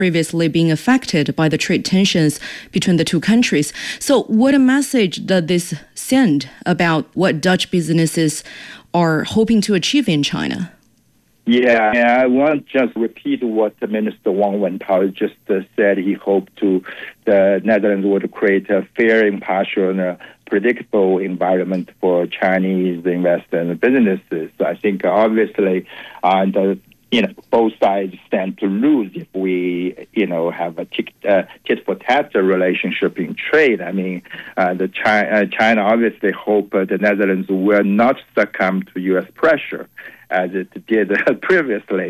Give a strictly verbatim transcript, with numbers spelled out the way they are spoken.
previously been affected by the trade tensions between the two countries. So what a message does this send about what Dutch businesses are hoping to achieve in China? Yeah, and I want to just repeat what Minister Wang Wentao just uh, said. He hoped to the Netherlands would create a fair, impartial, and uh, predictable environment for Chinese investors and businesses. I think obviously, uh, the you know both sides stand to lose if we you know have a tit, uh, tit for tat relationship in trade. I mean, uh, the China, uh, China obviously hope uh, the Netherlands will not succumb to U S pressure as it did uh, previously.